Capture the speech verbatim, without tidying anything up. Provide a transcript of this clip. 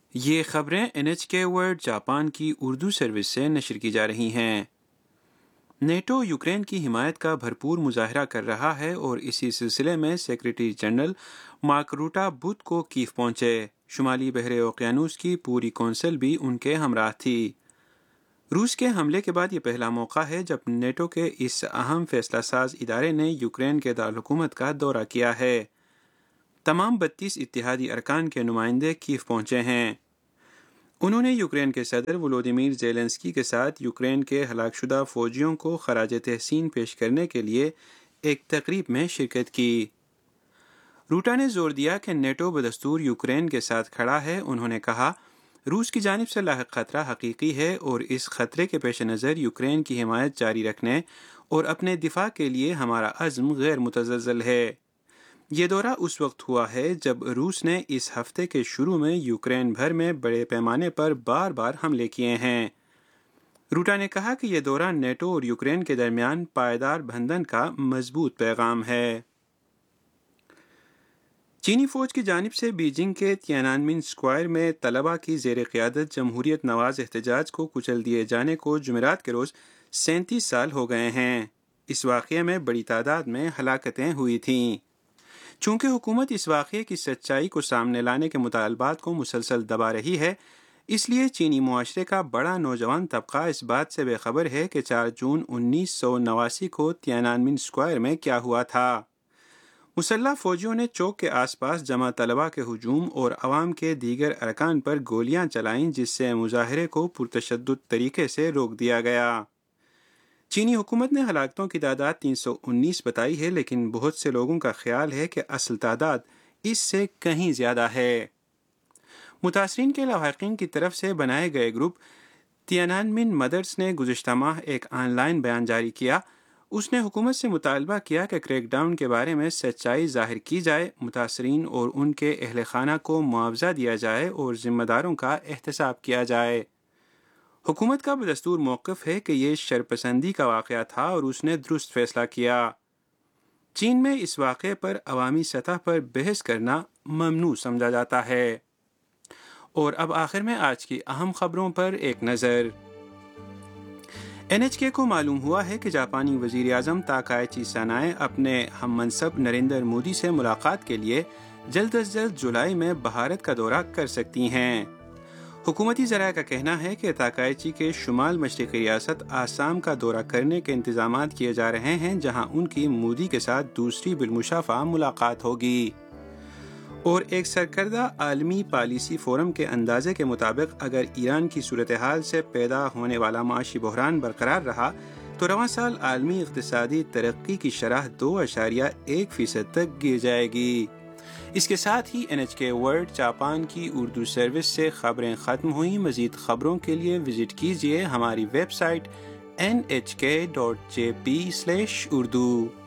یہ خبریں N H کے ورلڈ جاپان کی اردو سروس سے نشر کی جا رہی ہیں۔ نیٹو یوکرین کی حمایت کا بھرپور مظاہرہ کر رہا ہے اور اسی سلسلے میں سیکریٹری جنرل مارک روٹا بدھ کو کیف پہنچے۔ شمالی بحر اوقیانوس کی پوری کونسل بھی ان کے ہمراہ تھی۔ روس کے حملے کے بعد یہ پہلا موقع ہے جب نیٹو کے اس اہم فیصلہ ساز ادارے نے یوکرین کے دارالحکومت کا دورہ کیا ہے۔ تمام بتیس اتحادی ارکان کے نمائندے کیف پہنچے ہیں۔ انہوں نے یوکرین کے صدر ولودیمیر زیلنسکی کے ساتھ یوکرین کے ہلاک شدہ فوجیوں کو خراج تحسین پیش کرنے کے لیے ایک تقریب میں شرکت کی۔ روٹا نے زور دیا کہ نیٹو بدستور یوکرین کے ساتھ کھڑا ہے۔ انہوں نے کہا، روس کی جانب سے لاحق خطرہ حقیقی ہے اور اس خطرے کے پیش نظر یوکرین کی حمایت جاری رکھنے اور اپنے دفاع کے لیے ہمارا عزم غیر متزلزل ہے۔ یہ دورہ اس وقت ہوا ہے جب روس نے اس ہفتے کے شروع میں یوکرین بھر میں بڑے پیمانے پر بار بار حملے کیے ہیں۔ روٹا نے کہا کہ یہ دورہ نیٹو اور یوکرین کے درمیان پائیدار بندھن کا مضبوط پیغام ہے۔ چینی فوج کی جانب سے بیجنگ کے تیانانمن اسکوائر میں طلبہ کی زیر قیادت جمہوریت نواز احتجاج کو کچل دیے جانے کو جمعرات کے روز سینتیس سال ہو گئے ہیں۔ اس واقعے میں بڑی تعداد میں ہلاکتیں ہوئی تھیں۔ چونکہ حکومت اس واقعے کی سچائی کو سامنے لانے کے مطالبات کو مسلسل دبا رہی ہے، اس لیے چینی معاشرے کا بڑا نوجوان طبقہ اس بات سے بے خبر ہے کہ چار جون انیس سو نواسی کو تیانانمن اسکوائر میں کیا ہوا تھا۔ مسلح فوجیوں نے چوک کے آس پاس جمع طلبہ کے ہجوم اور عوام کے دیگر ارکان پر گولیاں چلائیں، جس سے مظاہرے کو پرتشدد طریقے سے روک دیا گیا۔ چینی حکومت نے ہلاکتوں کی تعداد تین سو انیس بتائی ہے، لیکن بہت سے لوگوں کا خیال ہے کہ اصل تعداد اس سے کہیں زیادہ ہے۔ متاثرین کے لواحقین کی طرف سے بنائے گئے گروپ تیانانمن مدرس نے گزشتہ ماہ ایک آن لائن بیان جاری کیا۔ اس نے حکومت سے مطالبہ کیا کہ کریک ڈاؤن کے بارے میں سچائی ظاہر کی جائے، متاثرین اور ان کے اہل خانہ کو معاوضہ دیا جائے اور ذمہ داروں کا احتساب کیا جائے۔ حکومت کا بدستور موقف ہے کہ یہ شرپسندی کا واقعہ تھا اور اس نے درست فیصلہ کیا۔ چین میں اس واقعے پر عوامی سطح پر بحث کرنا ممنوع سمجھا جاتا ہے۔ اور اب آخر میں آج کی اہم خبروں پر ایک نظر۔ این ایچ کے کو معلوم ہوا ہے کہ جاپانی وزیر اعظم تاکائچی سانائے اپنے ہم منصب نریندر مودی سے ملاقات کے لیے جلد از جلد جولائی میں بھارت کا دورہ کر سکتی ہیں۔ حکومتی ذرائع کا کہنا ہے کہ تاکائچی کے شمال مشرقی ریاست آسام کا دورہ کرنے کے انتظامات کیے جا رہے ہیں، جہاں ان کی مودی کے ساتھ دوسری بالمشافہ ملاقات ہوگی۔ اور ایک سرکردہ عالمی پالیسی فورم کے اندازے کے مطابق اگر ایران کی صورتحال سے پیدا ہونے والا معاشی بحران برقرار رہا تو رواں سال عالمی اقتصادی ترقی کی شرح دو اشاریہ ایک فیصد تک گر جائے گی۔ اس کے ساتھ ہی این ایچ کے ورلڈ جاپان کی اردو سروس سے خبریں ختم ہوئیں۔ مزید خبروں کے لیے وزٹ کیجیے ہماری ویب سائٹ این ایچ کے dot J P slash Urdu.